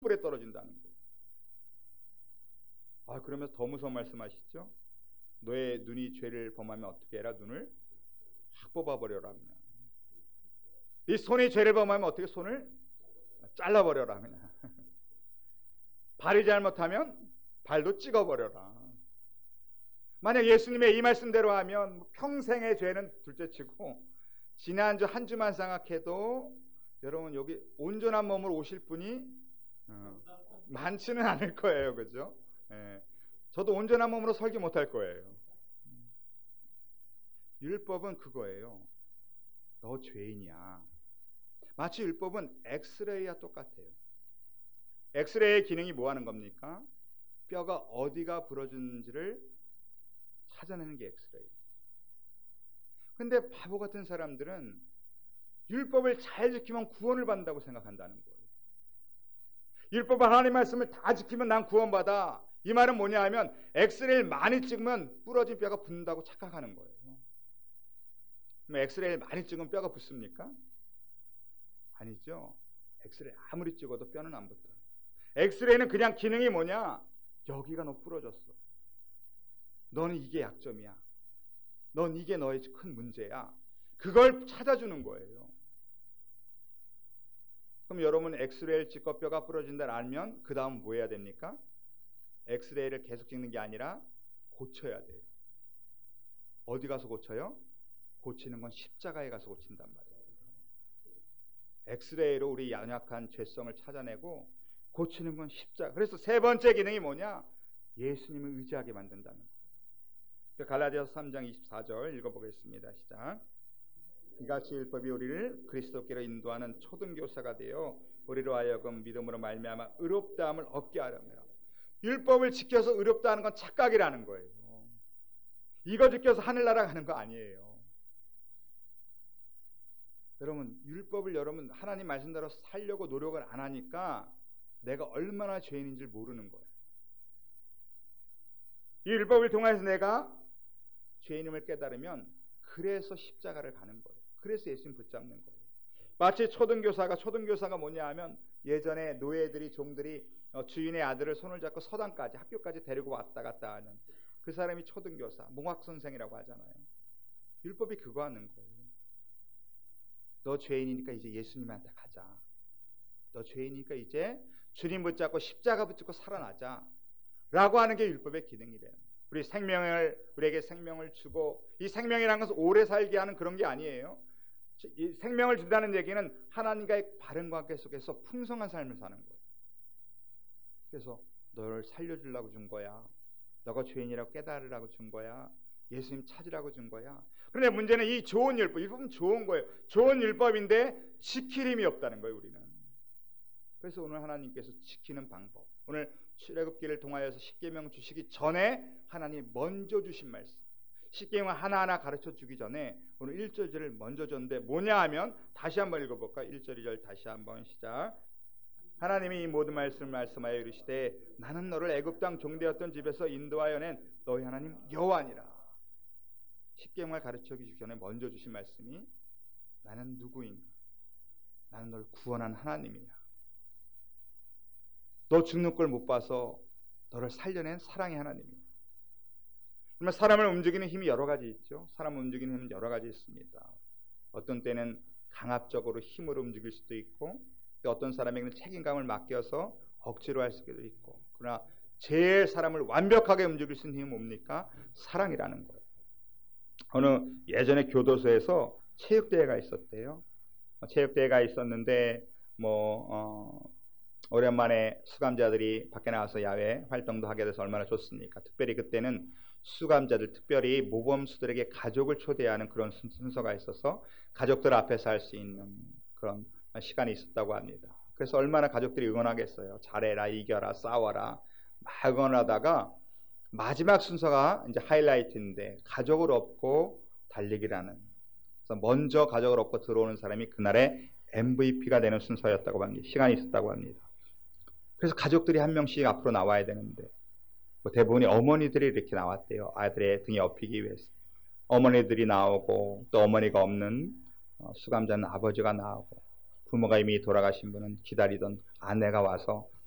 뿔에 떨어진다는 거예요. 그러면서 더 무서운 말씀하시죠. 너의 눈이 죄를 범하면 어떻게 해라? 눈을 확 뽑아버려라. 그냥. 네 손이 죄를 범하면 어떻게? 손을 잘라버려라. 그냥. 발이 잘못하면 발도 찍어버려라. 만약 예수님의 이 말씀대로 하면 평생의 죄는 둘째치고 지난주 한 주만 생각해도 여러분 여기 온전한 몸으로 오실 분이 많지는 않을 거예요. 그죠? 예. 저도 온전한 몸으로 설교 못할 거예요. 율법은 그거예요. 너 죄인이야. 마치 율법은 엑스레이와 똑같아요. 엑스레이의 기능이 뭐 하는 겁니까? 뼈가 어디가 부러졌는지를 찾아내는 게 엑스레이. 근데 바보 같은 사람들은 율법을 잘 지키면 구원을 받는다고 생각한다는 거예요. 율법 하나님 말씀을 다 지키면 난 구원받아. 이 말은 뭐냐 하면 엑스레이를 많이 찍으면 부러진 뼈가 붙는다고 착각하는 거예요. 그럼 엑스레이를 많이 찍으면 뼈가 붙습니까? 아니죠. 엑스레이 아무리 찍어도 뼈는 안 붙어요. 엑스레이는 그냥 기능이 뭐냐? 여기가 너 부러졌어. 너는 이게 약점이야. 넌 이게 너의 큰 문제야. 그걸 찾아주는 거예요. 그럼 여러분 엑스레이를 찍고 뼈가 부러진다를 알면 그 다음 뭐 해야 됩니까? 엑스레이를 계속 찍는 게 아니라 고쳐야 돼요. 어디 가서 고쳐요? 고치는 건 십자가에 가서 고친단 말이에요. 엑스레이로 우리 연약한 죄성을 찾아내고 고치는 건 십자가. 그래서 세 번째 기능이 뭐냐? 예수님을 의지하게 만든다는 거예요. 갈라디아서 3장 24절 읽어보겠습니다. 시작. 이같이 율법이 우리를 그리스도께로 인도하는 초등교사가 되어 우리로 하여금 믿음으로 말미암아 의롭다함을 얻게 하려며. 율법을 지켜서 의롭다는 건 착각이라는 거예요. 이거 지켜서 하늘나라 가는 거 아니에요. 여러분 율법을 여러분 하나님 말씀대로 살려고 노력을 안 하니까 내가 얼마나 죄인인지를 모르는 거예요. 이 율법을 통해서 내가 죄인임을 깨달으면 그래서 십자가를 가는 거예요. 그래서 예수님 붙잡는 거예요. 마치 초등교사가 뭐냐 하면 예전에 노예들이 종들이 주인의 아들을 손을 잡고 서당까지 학교까지 데리고 왔다 갔다 하는 그 사람이 초등교사, 몽학선생이라고 하잖아요. 율법이 그거 하는 거예요. 너 죄인이니까 이제 예수님한테 가자. 너 죄인이니까 이제 주님 붙잡고 십자가 붙잡고 살아나자 라고 하는 게 율법의 기능이래요. 우리에게 생명을 주고 이 생명이라는 것은 오래 살게 하는 그런 게 아니에요. 이 생명을 준다는 얘기는 하나님과의 바른 관계 속에서 풍성한 삶을 사는 거예요. 그래서 너를 살려주려고 준 거야. 너가 죄인이라고 깨달으라고 준 거야. 예수님 찾으라고 준 거야. 그런데 문제는 이 좋은 율법은 좋은 거예요. 좋은 율법인데 지킬 힘이 없다는 거예요, 우리는. 그래서 오늘 하나님께서 지키는 방법, 오늘 출애굽기를 통하여서 십계명 주시기 전에 하나님 먼저 주신 말씀, 십계명 하나하나 가르쳐 주기 전에 오늘 1절 2절을 먼저 줬는데 뭐냐 하면 다시 한번 읽어볼까? 1절 2절 다시 한번 시작. 하나님이 이 모든 말씀을 말씀하여 이르시되 나는 너를 애굽 땅 종되었던 집에서 인도하여 낸 너희 하나님 여호와니라. 십계명을 가르쳐 주기 전에 먼저 주신 말씀이 나는 누구인가? 나는 너를 구원한 하나님이야. 너 죽는 걸 못 봐서 너를 살려낸 사랑의 하나님이야. 그러면 사람을 움직이는 힘이 여러 가지 있죠. 사람을 움직이는 힘은 여러 가지 있습니다. 어떤 때는 강압적으로 힘으로 움직일 수도 있고 또 어떤 사람에게는 책임감을 맡겨서 억지로 할 수도 있고 그러나 제일 사람을 완벽하게 움직일 수 있는 힘은 뭡니까? 사랑이라는 거예요. 어느 예전에 교도소에서 체육대회가 있었대요. 체육대회가 있었는데 오랜만에 수감자들이 밖에 나와서 야외 활동도 하게 돼서 얼마나 좋습니까? 특별히 그때는 수감자들, 특별히 모범수들에게 가족을 초대하는 그런 순서가 있어서 가족들 앞에서 할 수 있는 그런 시간이 있었다고 합니다. 그래서 얼마나 가족들이 응원하겠어요. 잘해라, 이겨라, 싸워라 막 응원하다가 마지막 순서가 이제 하이라이트인데 가족을 업고 달리기라는, 그래서 먼저 가족을 업고 들어오는 사람이 그날의 MVP가 되는 순서였다고 합니다. 시간이 있었다고 합니다. 그래서 가족들이 한 명씩 앞으로 나와야 되는데 대부분이 어머니들이 이렇게 나왔대요. 아들의 등에 업히기 위해서. 어머니들이 나오고 또 어머니가 없는 수감자는 아버지가 나오고 부모가 이미 돌아가신 분은 기다리던 아내가 와서